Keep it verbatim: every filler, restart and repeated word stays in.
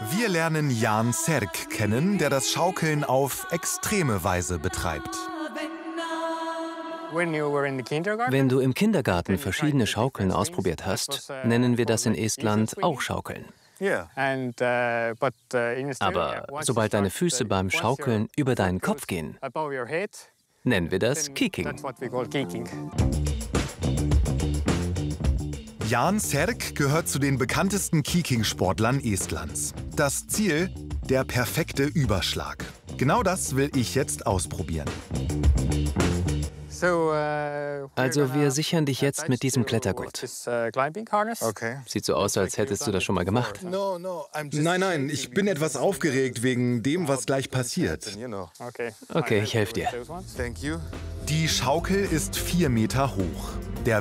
Wir lernen Jan Serk kennen, der das Schaukeln auf extreme Weise betreibt. Wenn du im Kindergarten verschiedene Schaukeln ausprobiert hast, nennen wir das in Estland auch Schaukeln. Aber sobald deine Füße beim Schaukeln über deinen Kopf gehen, nennen wir das Kicking. Jan Serk gehört zu den bekanntesten Kicking-Sportlern Estlands. Das Ziel? Der perfekte Überschlag. Genau das will ich jetzt ausprobieren. Also wir sichern dich jetzt mit diesem Klettergurt. Okay. Sieht so aus, als hättest du das schon mal gemacht. Nein, nein, ich bin etwas aufgeregt wegen dem, was gleich passiert. Okay, ich helfe dir. Die Schaukel ist vier Meter hoch. Der